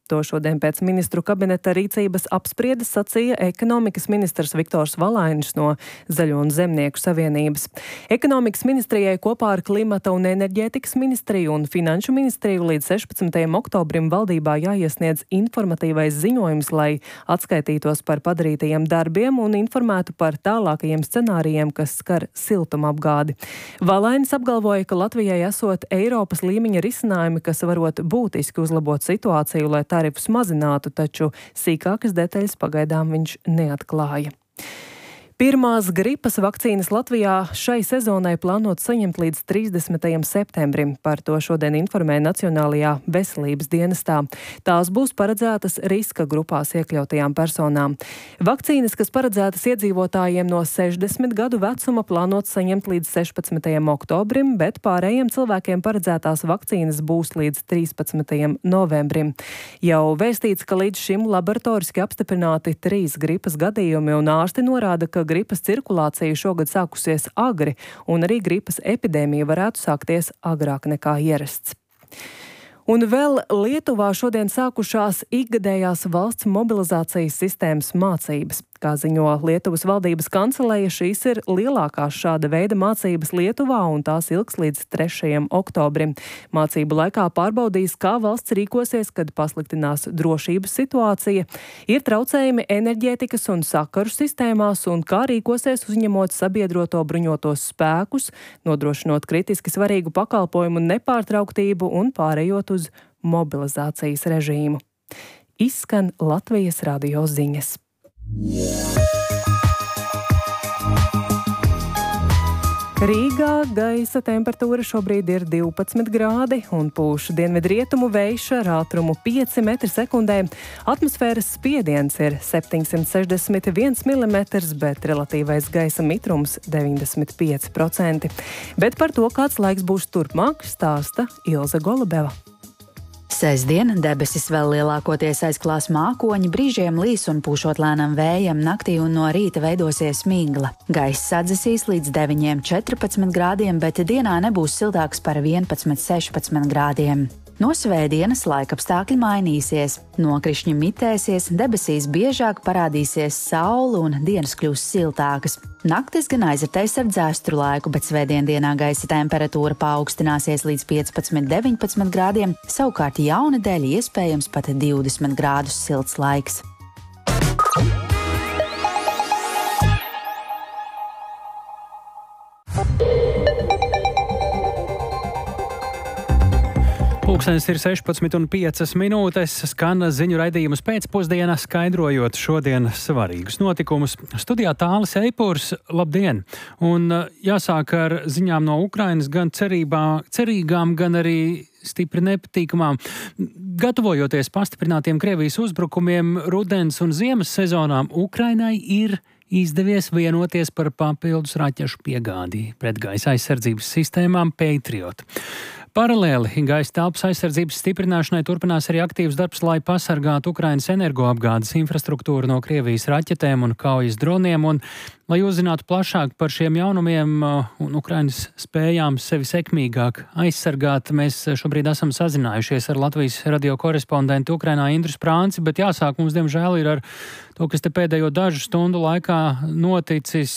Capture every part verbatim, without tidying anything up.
To šodien pēc ministru kabineta rīcības apspriedes sacīja ekonomikas ministrs Viktors Valainis no Zaļo un Zemnieku savienības. Ekonomikas ministrijai kopā ar klimata un enerģētikas ministriju un finanšu ministriju līdz sešpadsmitajam oktobrim valdībā jāiesniedz informatīvais ziņojums, lai atskaitītos par padarītajiem darbiem un informētu par tālākajiem scenārijiem, kas skar siltumapgādi. Valainis apgalvoja, ka Latvijai esot Eiropas līmeņa risinājumi, kas varot būtiski uzlabot situāciju, lai tarifus mazinātu, taču sīkākas detaļas pagaidām viņš neatklāja. Pirmās gripas vakcīnas Latvijā šai sezonai plānot saņemt līdz trīsdesmitajam septembrim. Par to šodien informēja Nacionālajā veselības dienestā. Tās būs paredzētas riska grupās iekļautajām personām. Vakcīnas, kas paredzētas iedzīvotājiem no sešdesmit gadu vecuma, plānot saņemt līdz sešpadsmitajam oktobrim, bet pārējiem cilvēkiem paredzētās vakcīnas būs līdz trīspadsmitajam novembrim. Jau vēstīts, ka līdz šim laboratoriski apstiprināti trīs gripas gadījumi, un ārsti norāda, ka gripas cirkulācija šogad sākusies agri, un arī gripas epidēmija varētu sākties agrāk nekā ierasts. Un vēl Lietuvā šodien sākušās ikgadējās valsts mobilizācijas sistēmas mācības. Kā ziņo Lietuvas valdības kanceleja, šīs ir lielākās šāda veida mācības Lietuvā, un tās ilgs līdz trešajam oktobrim. Mācību laikā pārbaudīs, kā valsts rīkosies, kad pasliktinās drošības situācija, ir traucējumi enerģētikas un sakaru sistēmās, un kā rīkosies uzņemot sabiedroto bruņotos spēkus, nodrošinot kritiski svarīgu pakalpojumu nepārtrauktību un pārējot uz mobilizācijas režīmu. Izskan Latvijas radio ziņas. Rīgā gaisa temperatūra šobrīd ir divpadsmit grādi un pūš dienvidrietumu vējš ar ātrumu pieci metri sekundē. Atmosfēras spiediens ir septiņsimt sešdesmit viens milimetrs, bet relatīvais gaisa mitrums deviņdesmit pieci procenti. Bet par to, kāds laiks būs turpmāk, stāsta Ilze Golubeva. Sestdien debesis vēl lielākoties aizklās mākoņi, brīžiem līs un pūšot lēnam vējam, naktī un no rīta veidosies migla. Gaiss atdzesīs līdz deviņiem četrpadsmit grādiem, bet dienā nebūs siltāks par vienpadsmit sešpadsmit grādiem. No svētdienas laikapstākļi mainīsies, nokrišņi mitēsies, debesīs biežāk parādīsies saule un dienas kļūs siltākas. Naktis gan aizritēs ar dzēstru laiku, bet svētdien dienā gaisa temperatūra paaugstināsies līdz piecpadsmit deviņpadsmit grādiem, savukārt jaunedēļ iespējams pat divdesmit grādus silts laiks. Pulkstenis ir sešpadsmit un piecas minūtes, skan ziņu raidījumus pēcpusdienā, skaidrojot šodien svarīgus notikumus. Studijā Tālis Eipurs, labdien! Un jāsāk ar ziņām no Ukrainas, gan cerībā, cerīgām, gan arī stipri nepatīkamām. Gatavojoties pastiprinātiem Krievijas uzbrukumiem rudens un ziemas sezonām, Ukrainai ir izdevies vienoties par papildus raķešu piegādi pretgaisa aizsardzības sistēmām Patriot. Paralēli gaisa telpas aizsardzības stiprināšanai turpinās arī aktīvs darbs, lai pasargātu Ukrainas energoapgādes infrastruktūru no Krievijas raķetēm un kaujas droniem, un lai uzzinātu plašāk par šiem jaunumiem un Ukrainas spējām sevi sekmīgāk aizsargāt, mēs šobrīd esam sazinājušies ar Latvijas radio korespondentu Ukrainā Indru Sprānci, bet jāsāk mums, diemžēl, ir ar to, kas te pēdējo dažu stundu laikā noticis.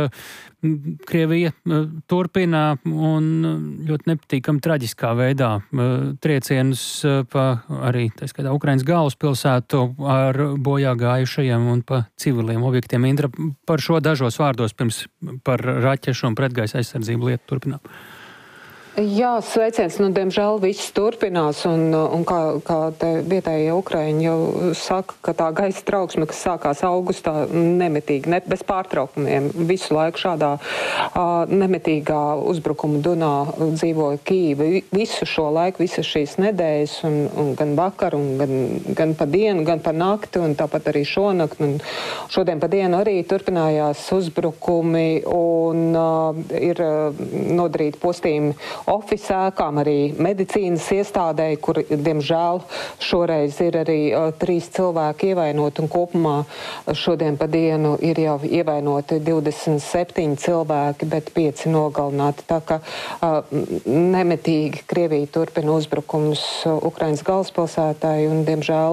Krievija turpina un ļoti nepatīkam traģiskā veidā triecienus pa arī, tā skaitā, Ukrainas galvaspilsētu ar bojā gājušajiem un pa civiliem objektiem. Indra, par šo dažos vārdos pirms par raķešu un pretgaisa aizsardzību lietu turpinām. Jā, sveiciens, nu, diemžēl viss turpinās, un, un kā, kā te vietējie Ukraiņi jau saka, ka tā gaisa trauksme, kas sākās augustā, nemitīgi, ne, bez pārtraukumiem, visu laiku šādā uh, nemitīgā uzbrukuma dunā dzīvoja Kīva. Visu šo laiku, visas šīs nedēļas, un, un gan vakar, un gan, gan pa dienu, gan pa nakti, un tāpat arī šonakt, un šodien pa dienu arī turpinājās uzbrukumi, un uh, ir uh, nodarīti postījumi oficēkām, arī medicīnas iestādēji, kur, diemžēl, šoreiz ir arī uh, trīs cilvēki ievainoti, un kopumā šodien pa dienu ir jau ievainoti divdesmit septiņi cilvēki, bet pieci nogalināti. Tā ka uh, nemitīgi Krievija turpina uzbrukumus Ukrainas galvaspilsētai, un, diemžēl,